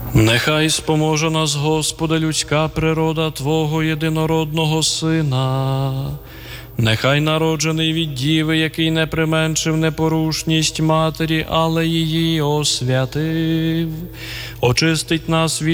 Нехай споможе нас, Господи, людська природа Твого єдинородного Сина. Нехай народжений від Діви, який не применшив непорушність матері, але її освятив, очистить нас від